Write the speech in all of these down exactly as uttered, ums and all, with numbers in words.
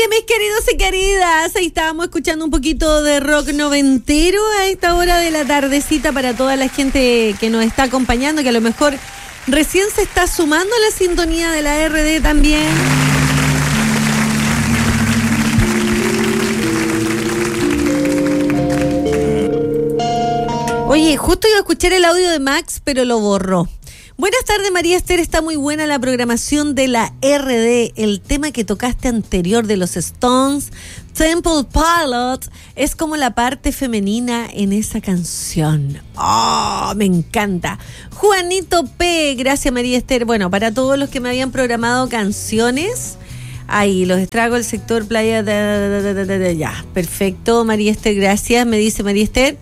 mis queridos y queridas, ahí estábamos escuchando un poquito de rock noventero a esta hora de la tardecita para toda la gente que nos está acompañando, que a lo mejor recién se está sumando a la sintonía de la R D también. Oye, justo iba a escuchar el audio de Max, pero lo borró. Buenas tardes, María Esther. Está muy buena la programación de la R D. El tema que tocaste anterior de los Stones, Temple Pilots, es como la parte femenina en esa canción. ¡Oh, me encanta! Juanito P. Gracias, María Esther. Bueno, para todos los que me habían programado canciones, ahí los estrago el sector playa. Da, da, da, da, da, ya, perfecto, María Esther. Gracias, me dice María Esther.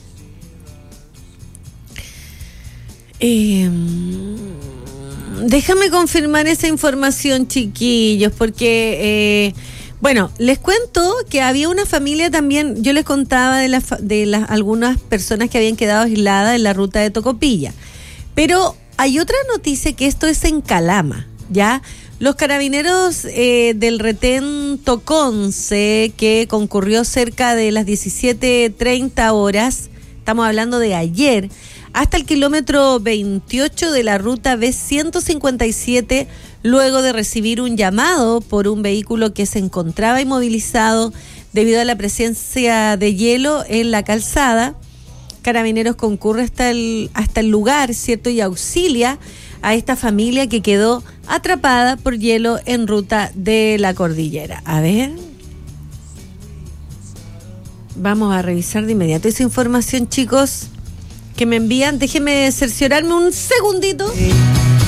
Eh, déjame confirmar esa información, chiquillos, porque, eh, bueno, les cuento que había una familia también, yo les contaba de, la, de las algunas personas que habían quedado aisladas en la ruta de Tocopilla, pero hay otra noticia que esto es en Calama, ¿ya? Los carabineros eh, del retén Toconce, que concurrió cerca de las diecisiete treinta horas, estamos hablando de ayer, hasta el kilómetro veintiocho de la ruta B ciento cincuenta y siete, luego de recibir un llamado por un vehículo que se encontraba inmovilizado debido a la presencia de hielo en la calzada. Carabineros concurre hasta el, hasta el lugar, ¿cierto? Y auxilia a esta familia que quedó atrapada por hielo en ruta de la cordillera. A ver, vamos a revisar de inmediato esa información, chicos, que me envían. Déjenme cerciorarme un segundito. Sí.